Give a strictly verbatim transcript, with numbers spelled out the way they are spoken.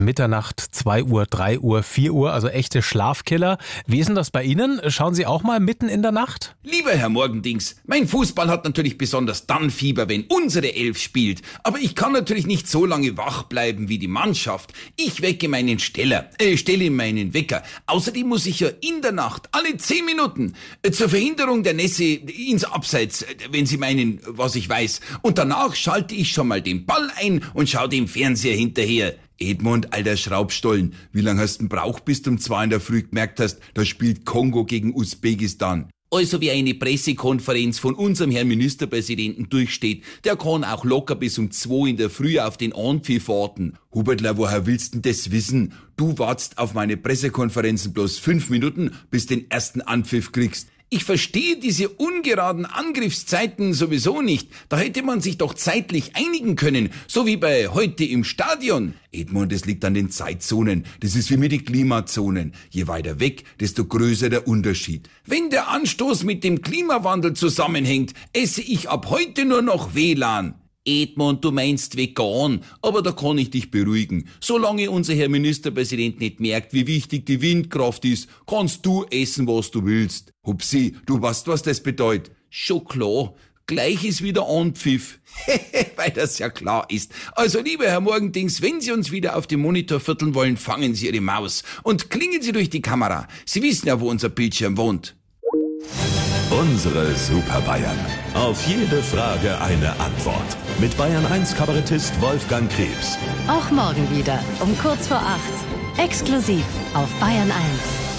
Mitternacht, zwei Uhr, drei Uhr, vier Uhr, also echte Schlafkiller. Wie ist denn das bei Ihnen? Schauen Sie auch mal mitten in der Nacht? Lieber Herr Morgendings, mein Fußball hat natürlich besonders dann Fieber, wenn unsere Elf spielt. Aber ich kann natürlich nicht so lange wach bleiben wie die Mannschaft. Ich wecke meinen Steller, äh, stelle meinen Wecker. Außerdem muss ich ja in der Nacht alle zehn Minuten äh, zur Verhinderung der Nässe ins Abseits, äh, wenn Sie meinen, was ich weiß. Und danach schalte ich schon mal den Ball ein und schaue dem Fernseher hinterher. Edmund, alter Schraubstollen, wie lange hast du braucht, bis du um zwei in der Früh gemerkt hast, da spielt Kongo gegen Usbekistan? Also wie eine Pressekonferenz von unserem Herrn Ministerpräsidenten durchsteht, der kann auch locker bis um zwei in der Früh auf den Anpfiff warten. Hubertler, woher willst denn das wissen? Du wartest auf meine Pressekonferenzen bloß fünf Minuten, bis du den ersten Anpfiff kriegst. Ich verstehe diese ungeraden Angriffszeiten sowieso nicht. Da hätte man sich doch zeitlich einigen können, so wie bei heute im Stadion. Edmund, das liegt an den Zeitzonen. Das ist wie mit den Klimazonen. Je weiter weg, desto größer der Unterschied. Wenn der Anstoß mit dem Klimawandel zusammenhängt, esse ich ab heute nur noch W L A N. Edmund, du meinst vegan, aber da kann ich dich beruhigen. Solange unser Herr Ministerpräsident nicht merkt, wie wichtig die Windkraft ist, kannst du essen, was du willst. Hupsi, du weißt, was das bedeutet. Schon klar. Gleich ist wieder Anpfiff. Weil das ja klar ist. Also, lieber Herr Morgendings, wenn Sie uns wieder auf dem Monitor vierteln wollen, fangen Sie Ihre Maus und klingen Sie durch die Kamera. Sie wissen ja, wo unser Bildschirm wohnt. Unsere Super Bayern. Auf jede Frage eine Antwort. Mit Bayern eins Kabarettist Wolfgang Krebs. Auch morgen wieder um kurz vor acht. Exklusiv auf Bayern eins.